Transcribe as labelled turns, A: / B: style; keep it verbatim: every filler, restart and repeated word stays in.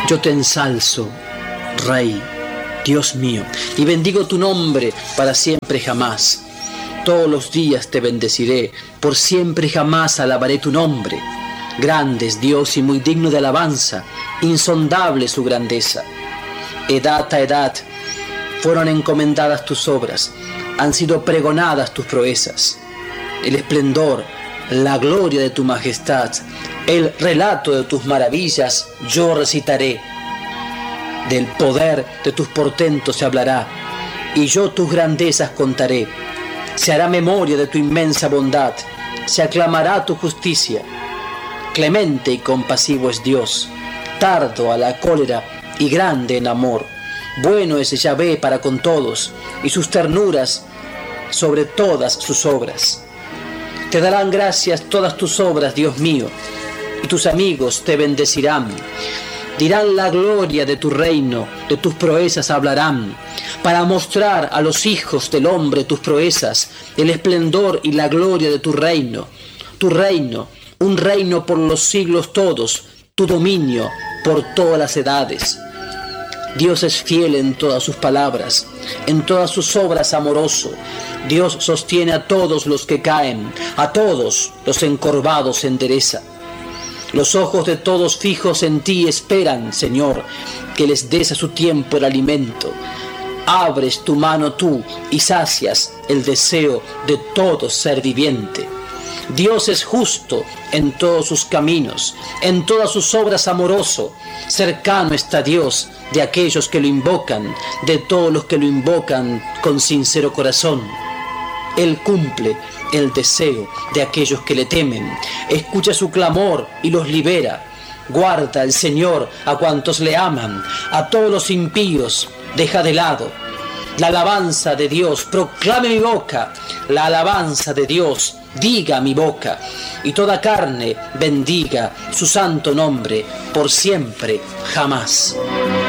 A: Yo te ensalzo, Rey, Dios mío, y bendigo tu nombre para siempre jamás. Todos los días te bendeciré, por siempre jamás alabaré tu nombre. Grande es Dios y muy digno de alabanza, insondable su grandeza. Edad a edad fueron encomendadas tus obras, han sido pregonadas tus proezas. El esplendor, la gloria de tu majestad, el relato de tus maravillas yo recitaré. Del poder de tus portentos se hablará, y yo tus grandezas contaré. Se hará memoria de tu inmensa bondad, se aclamará tu justicia. Clemente y compasivo es Dios, tardo a la cólera y grande en amor. Bueno es Yahvé para con todos, y sus ternuras sobre todas sus obras. Te darán gracias todas tus obras, Dios mío, y tus amigos te bendecirán. Dirán la gloria de tu reino, de tus proezas hablarán, para mostrar a los hijos del hombre tus proezas, el esplendor y la gloria de tu reino. Tu reino, un reino por los siglos todos, tu dominio por todas las edades. Dios es fiel en todas sus palabras, en todas sus obras amoroso. Dios sostiene a todos los que caen, a todos los encorvados endereza. Los ojos de todos fijos en ti esperan, Señor, que les des a su tiempo el alimento. Abres tu mano tú y sacias el deseo de todo ser viviente. Dios es justo en todos sus caminos, en todas sus obras amoroso. Cercano está Dios de aquellos que lo invocan, de todos los que lo invocan con sincero corazón. Él cumple el deseo de aquellos que le temen, escucha su clamor y los libera. Guarda el Señor a cuantos le aman, a todos los impíos deja de lado. La alabanza de Dios proclame mi boca, la alabanza de Dios diga mi boca, y toda carne bendiga su santo nombre por siempre jamás.